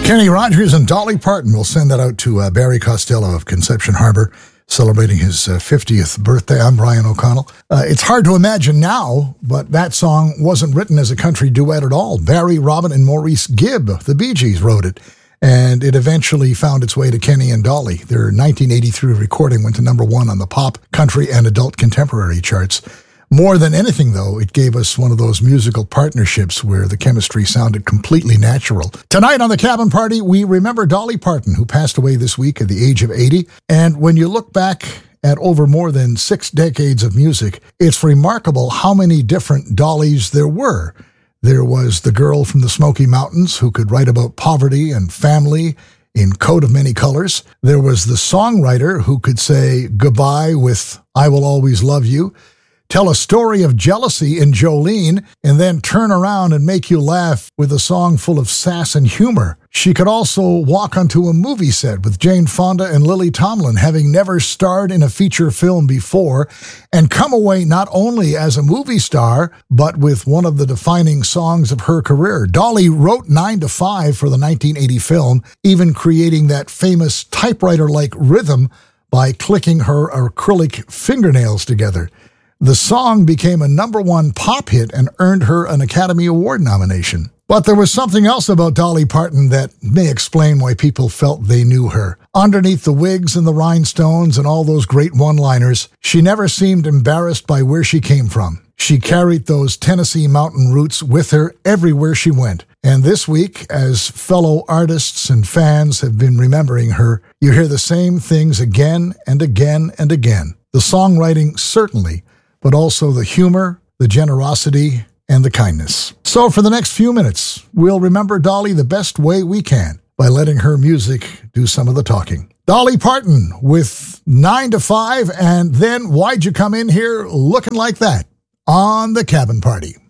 Kenny Rogers and Dolly Parton. We'll send that out to Barry Costello of Conception Harbor, celebrating his 50th birthday. I'm Brian O'Connell. It's hard to imagine now, but that song wasn't written as a country duet at all. Barry, Robin, and Maurice Gibb, the Bee Gees, wrote it, and it eventually found its way to Kenny and Dolly. Their 1983 recording went to number one on the pop, country, and adult contemporary charts. More than anything, though, it gave us one of those musical partnerships where the chemistry sounded completely natural. Tonight on the Cabin Party, we remember Dolly Parton, who passed away this week at the age of 80. And when you look back at over more than 6 decades of music, it's remarkable how many different Dollys there were. There was the girl from the Smoky Mountains who could write about poverty and family in Coat of Many Colors. There was the songwriter who could say goodbye with I Will Always Love You, tell a story of jealousy in Jolene, and then turn around and make you laugh with a song full of sass and humor. She could also walk onto a movie set with Jane Fonda and Lily Tomlin, having never starred in a feature film before, and come away not only as a movie star, but with one of the defining songs of her career. Dolly wrote 9 to 5 for the 1980 film, even creating that famous typewriter-like rhythm by clicking her acrylic fingernails together. The song became a number one pop hit and earned her an Academy Award nomination. But there was something else about Dolly Parton that may explain why people felt they knew her. Underneath the wigs and the rhinestones and all those great one-liners, she never seemed embarrassed by where she came from. She carried those Tennessee mountain roots with her everywhere she went. And this week, as fellow artists and fans have been remembering her, you hear the same things again and again and again. The songwriting, certainly, but also the humor, the generosity, and the kindness. So for the next few minutes, we'll remember Dolly the best way we can by letting her music do some of the talking. Dolly Parton with 9 to 5, and then Why'd You Come In Here Looking Like That on the Cabin Party.